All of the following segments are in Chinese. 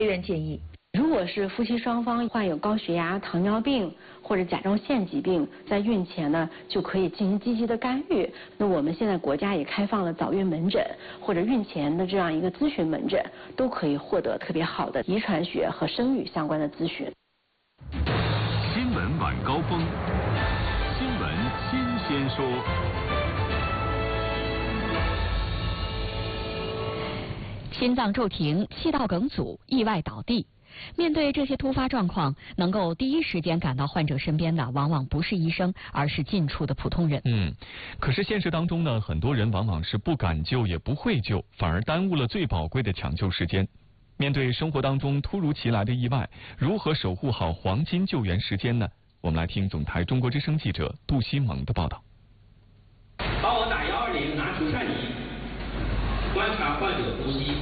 医人建议， 如果是夫妻双方患有高血压、糖尿病或者甲状腺疾病，在孕前呢就可以进行积极的干预。那我们现在国家也开放了早孕门诊或者孕前的这样一个咨询门诊，都可以获得特别好的遗传学和生育相关的咨询。 新闻晚高峰，新闻新鲜说。 心脏骤停、气道梗阻、意外倒地，面对这些突发状况，能够第一时间赶到患者身边的，往往不是医生，而是近处的普通人。 可是现实当中呢，很多人往往是不敢救也不会救，反而耽误了最宝贵的抢救时间。面对生活当中突如其来的意外，如何守护好黄金救援时间呢？我们来听总台中国之声记者杜西蒙的报道。 帮我打120，拿除颤仪，观察患者呼吸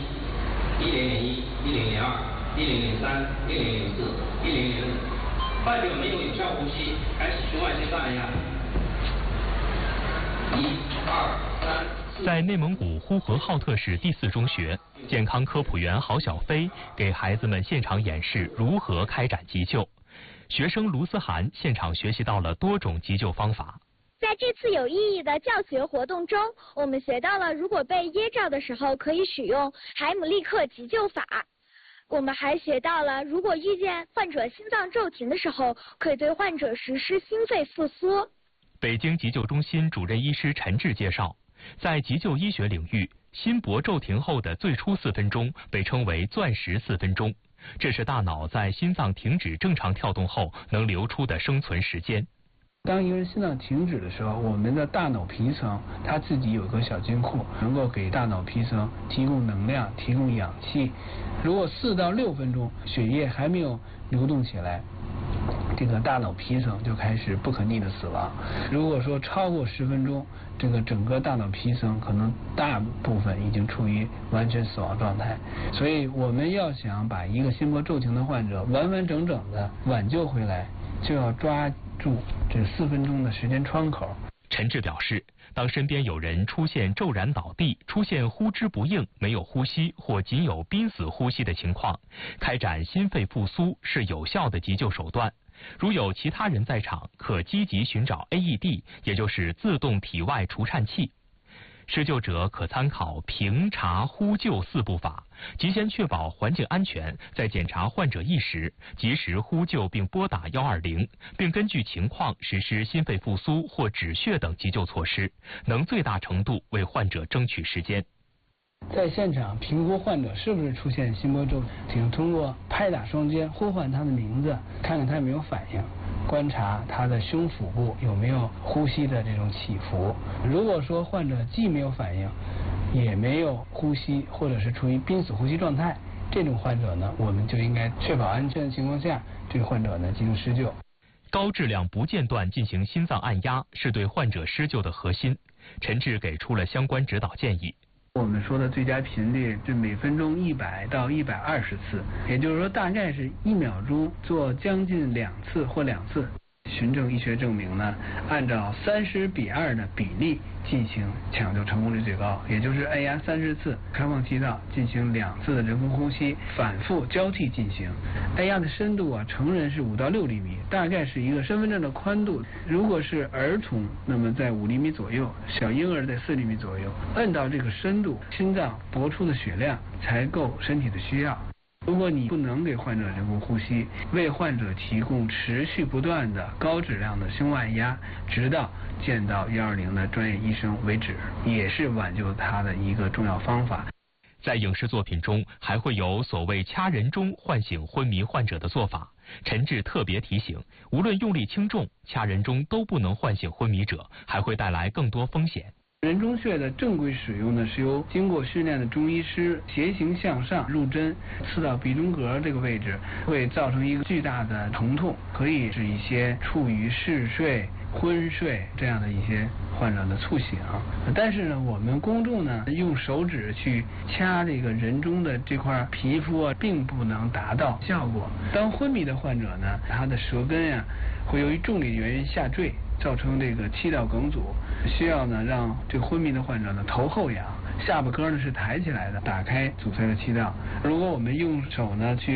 ，1001、1002、1003、1004、1005。患者没有有效呼吸，开始胸外心脏按压。1、2、3。 在内蒙古呼和浩特市第4中学，健康科普员郝小飞给孩子们现场演示如何开展急救。学生卢思涵现场学习到了多种急救方法。 在这次有意义的教学活动中，我们学到了如果被噎着的时候可以使用海姆立克急救法。我们还学到了如果遇见患者心脏骤停的时候，可以对患者实施心肺复苏。 北京急救中心主任医师陈志介绍，在急救医学领域，心搏骤停后的最初4分钟被称为钻石4分钟，这是大脑在心脏停止正常跳动后能留出的生存时间。 当一个人心脏停止的时候，我们的大脑皮层它自己有个小金库，能够给大脑皮层提供能量、提供氧气。如果4到6分钟血液还没有流动起来，这个大脑皮层就开始不可逆的死亡。如果说超过10分钟，这个整个大脑皮层可能大部分已经处于完全死亡状态。所以我们要想把一个心搏骤停的患者完完整整的挽救回来，就要抓住这4分钟的时间窗口。 陈志表示，当身边有人出现骤然倒地、出现呼之不应、没有呼吸或仅有濒死呼吸的情况，开展心肺复苏是有效的急救手段。如有其他人在场，可积极寻找 AED， 也就是自动体外除颤器。施救者可参考评查呼救4步法，即先确保环境安全，再检查患者意识，及时呼救并拨打120，并根据情况实施心肺复苏或止血等急救措施，能最大程度为患者争取时间。 在现场评估患者是不是出现心搏骤停，通过拍打双肩呼唤他的名字，看看他有没有反应，观察他的胸腹部有没有呼吸的这种起伏。如果说患者既没有反应，也没有呼吸，或者是处于濒死呼吸状态，这种患者呢，我们就应该确保安全的情况下，这个患者呢进行施救。 高质量不间断进行心脏按压是对患者施救的核心。陈志给出了相关指导建议。 我们说的最佳频率是每分钟100到120次，也就是说大概是1秒钟做将近2次或2次。循证医学证明呢，按照30:2的比例进行抢救成功率最高，也就是按压30次，开放气道进行2次的人工呼吸，反复交替进行。按压的深度啊，成人是5到6厘米，大概是一个身份证的宽度。如果是儿童，那么在5厘米左右，小婴儿在4厘米左右。按到这个深度，心脏搏出的血量才够身体的需要。如果你不能给患者人工呼吸，为患者提供持续不断的高质量的胸按压，直到见到120的专业医生为止，也是挽救他的一个重要方法。 在影视作品中，还会有所谓掐人中唤醒昏迷患者的做法。陈志特别提醒，无论用力轻重，掐人中都不能唤醒昏迷者，还会带来更多风险。 人中穴的正规使用呢，是由经过训练的中医师斜行向上入针，刺到鼻中隔这个位置，会造成一个巨大的疼痛，可以是一些处于嗜睡、昏睡这样的一些患者的猝醒。但是呢，我们公众呢用手指去掐这个人中的这块皮肤啊，并不能达到效果。当昏迷的患者呢，他的舌根呀会由于重力原因下坠，造成这个气道梗阻，需要呢让这个昏迷的患者呢头后仰，下巴颏呢是抬起来的，打开阻塞的气道。如果我们用手呢去